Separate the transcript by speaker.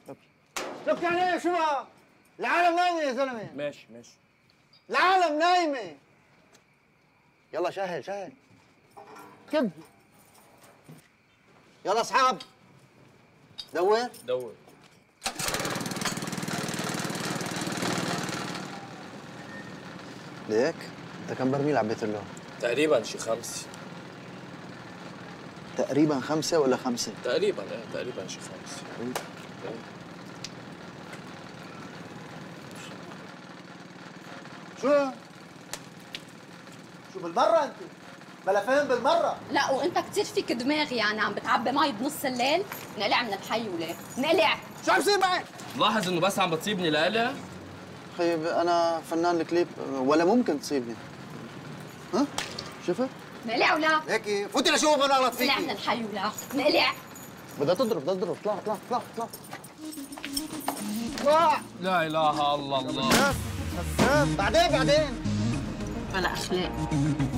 Speaker 1: لك يعني ايه شو بقى؟ العالم نايمه يا زلمه.
Speaker 2: ماشي.
Speaker 1: العالم نايمه. يلا شهل كب. يلا اصحاب دور. ليك انت كم برميل عبيت له؟
Speaker 2: تقريبا شي 5.
Speaker 1: تقريبا 5 ولا 5؟
Speaker 2: تقريبا شي 5.
Speaker 1: شو بالمرة انت؟ بلا فهم بالمرة.
Speaker 3: لا وانت كثير فيك دماغ، يعني عم بتعبي مي بنص الليل. نقلع من الحي وليه؟ نقلع.
Speaker 1: شو عم يصير معك؟
Speaker 2: لاحظ انه بس عم بتصيبني لقلع.
Speaker 1: خيب انا فنان الكليب ولا ممكن تصيبني. ها؟ شفت؟
Speaker 3: نقلع ولا؟
Speaker 1: هيك فوتي لشوف انا غلط فيكي.
Speaker 3: نقلع من الحي ولا؟ نقلع.
Speaker 1: بدها تضرب اطلع.
Speaker 2: لا اله الا الله.
Speaker 1: بعدين
Speaker 3: بلا اخلاق.